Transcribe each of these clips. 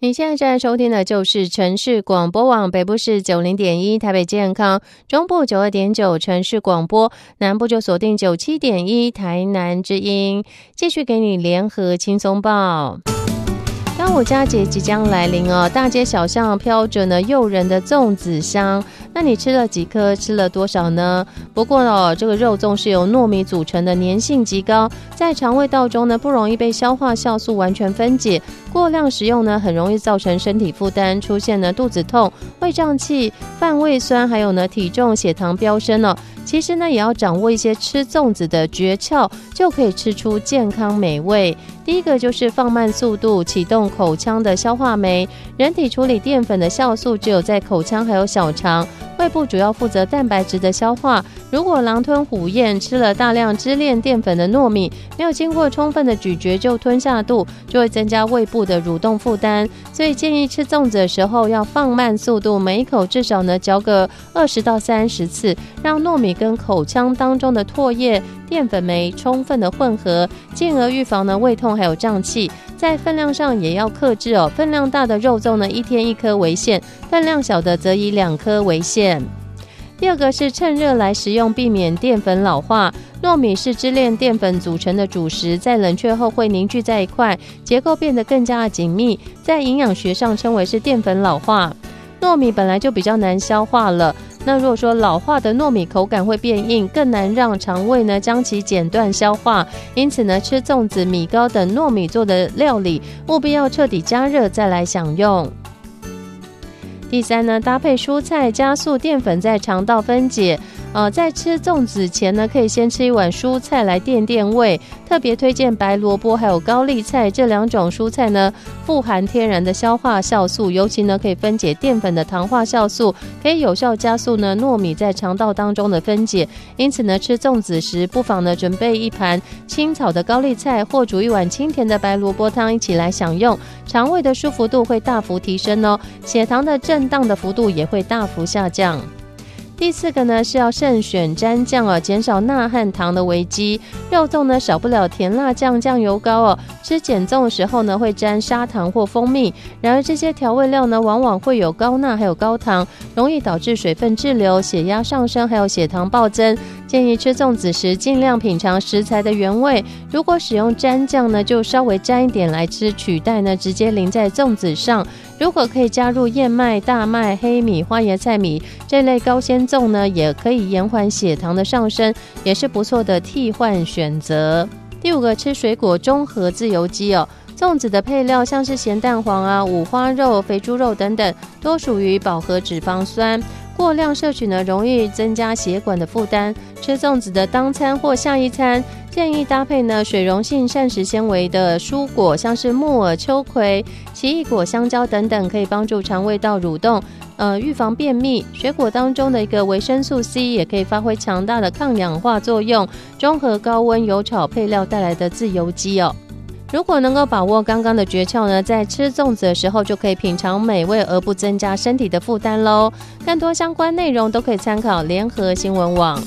你现在正在收听的就是城市广播网，北部是 90.1 台北健康，中部 92.9 城市广播，南部就锁定 97.1 台南之音。继续给你联合轻松报。端午佳节即将来临哦，大街小巷飘着呢诱人的粽子香。那你吃了几颗？吃了多少呢？不过这个肉粽是由糯米组成的，粘性极高，在肠胃道中呢不容易被消化酵素完全分解，过量食用呢很容易造成身体负担，出现呢肚子痛、胃胀气、泛胃酸，还有呢体重、血糖飙升哦。其实呢也要掌握一些吃粽子的诀窍，就可以吃出健康美味。第一个就是放慢速度，启动口腔的消化酶。人体处理淀粉的酵素只有在口腔还有小肠，胃部主要负责蛋白质的消化。如果狼吞虎咽吃了大量支链淀粉的糯米，没有经过充分的咀嚼就吞下肚，就会增加胃部的蠕动负担。所以建议吃粽子的时候要放慢速度，每一口至少呢嚼个20到30次，让糯米跟口腔当中的唾液、淀粉酶充分的混合，进而预防呢胃痛还有胀气。在分量上也要克制哦，分量大的肉粽呢1天1颗为限，分量小的则以2颗为限。第二个是趁热来食用，避免淀粉老化。糯米是支链淀粉组成的主食，在冷却后会凝聚在一块，结构变得更加紧密，在营养学上称为是淀粉老化。糯米本来就比较难消化了，那如果说老化的糯米口感会变硬，更难让肠胃呢将其剪断消化，因此呢吃粽子、米糕等糯米做的料理，务必要彻底加热再来享用。第三呢，搭配蔬菜加速淀粉在肠道分解。在吃粽子前呢，可以先吃一碗蔬菜来垫垫胃。特别推荐白萝卜还有高丽菜这2种蔬菜呢，富含天然的消化酵素，尤其呢可以分解淀粉的糖化酵素，可以有效加速呢糯米在肠道当中的分解。因此呢，吃粽子时不妨呢准备一盘清炒的高丽菜，或煮一碗清甜的白萝卜汤一起来享用，肠胃的舒服度会大幅提升哦，血糖的震荡的幅度也会大幅下降。第4个呢是要慎选蘸酱哦，减少钠和糖的危机。肉粽呢少不了甜辣酱、酱油膏哦。吃减粽的时候呢会沾砂糖或蜂蜜，然而这些调味料呢往往会有高钠还有高糖，容易导致水分滞留、血压上升还有血糖暴增。建议吃粽子时尽量品尝食材的原味，如果使用蘸酱呢就稍微沾一点来吃，取代呢直接淋在粽子上。如果可以加入燕麦、大麦、黑米、花椰菜米这类高纤粽呢，也可以延缓血糖的上升，也是不错的替换选择。第5个，吃水果中和自由基哦。粽子的配料像是咸蛋黄啊、五花肉、肥猪肉等等，都属于饱和脂肪酸。过量摄取呢，容易增加血管的负担。吃粽子的当餐或下一餐，建议搭配呢水溶性膳食纤维的蔬果，像是木耳、秋葵、奇异果、香蕉等等，可以帮助肠胃道蠕动，预防便秘。水果当中的一个维生素 C 也可以发挥强大的抗氧化作用，中和高温油炒配料带来的自由基哦。如果能够把握刚刚的诀窍呢，在吃粽子的时候就可以品尝美味而不增加身体的负担咯。更多相关内容都可以参考联合新闻网。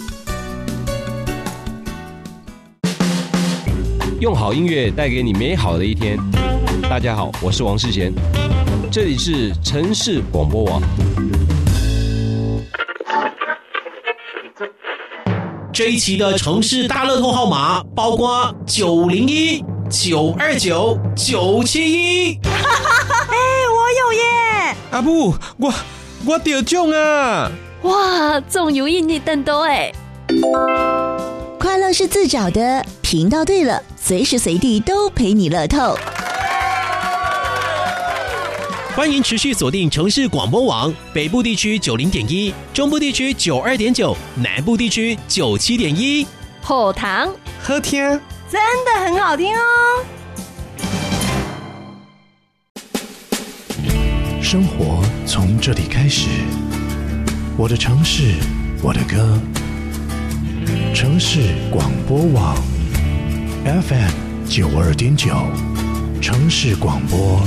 用好音乐带给你美好的一天。大家好，我是王世贤，这里是城市广播网。 这一期的城市大乐透号码包括901、929、971。 我有耶！ 阿布，我得奖啊！ 哇，总有印你等到哎！ 快乐是自找的，频道对了，随时随地都陪你乐透。 欢迎持续锁定城市广播网，北部地区90.1，中部地区92.9，南部地区97.1。 好糖， 好听， 真的很好听哦。 生活从这里开始，我的城市，我的歌。城市广播网 FM 92.9，城市广播。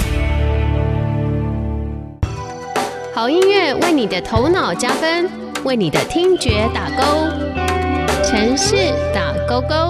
好音乐为你的头脑加分，为你的听觉打勾。城市打勾勾。